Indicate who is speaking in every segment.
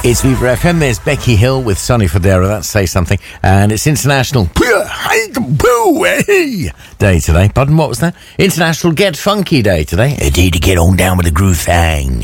Speaker 1: It's Viva FM. There's Becky Hill with Sonny Fodera. That's Say Something. And it's International Day today. Pardon, what was that? International Get Funky Day today. A day to get on down with the groove thing.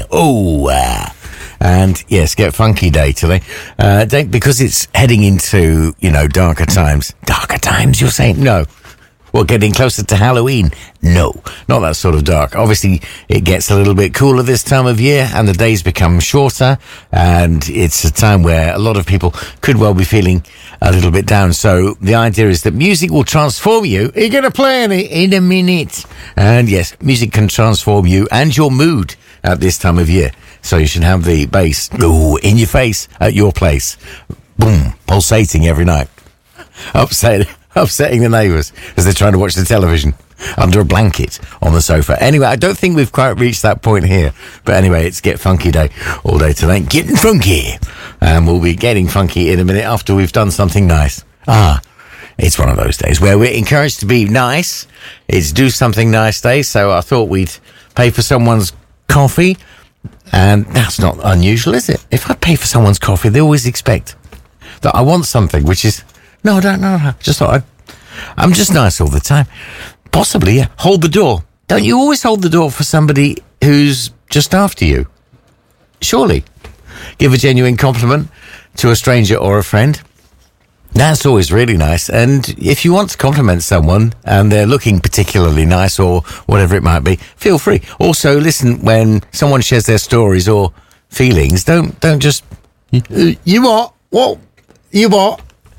Speaker 1: And yes, Get Funky Day today. Because it's heading into, darker times. Darker times, you're saying? No. Well, getting closer to Halloween? No, not that sort of dark. Obviously, it gets a little bit cooler this time of year and the days become shorter, and it's a time where a lot of people could well be feeling a little bit down. So the idea is that music will transform you. Are you going to play any in a minute? And yes, music can transform you and your mood at this time of year. So you should have the bass in your face at your place. Boom, pulsating every night. Upsetting the neighbours as they're trying to watch the television under a blanket on the sofa. Anyway, I don't think we've quite reached that point here. But anyway, it's Get Funky Day all day today. Getting funky. And we'll be getting funky in a minute after we've done something nice. It's one of those days where we're encouraged to be nice. It's Do Something Nice Day. So I thought we'd pay for someone's coffee. And that's not unusual, is it? If I pay for someone's coffee, they always expect that I want something, which is... No, I don't know. Just thought I'm just nice all the time. Possibly, yeah. Hold the door. Don't you always hold the door for somebody who's just after you? Surely. Give a genuine compliment to a stranger or a friend. That's always really nice. And if you want to compliment someone and they're looking particularly nice or whatever it might be, feel free. Also, listen when someone shares their stories or feelings. Don't just... You what? What? You what?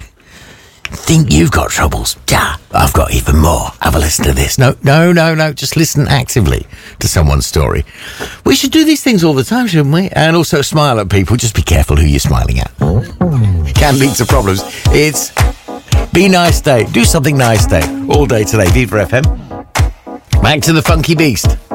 Speaker 1: Think you've got troubles? Yeah, I've got even more. Have a listen to this. No. Just listen actively to someone's story. We should do these things all the time, shouldn't we? And also smile at people. Just be careful who you're smiling at. It can lead to problems. It's Be Nice Day. Do Something Nice Day. All day today. Viva FM. Back to the Funky Beast.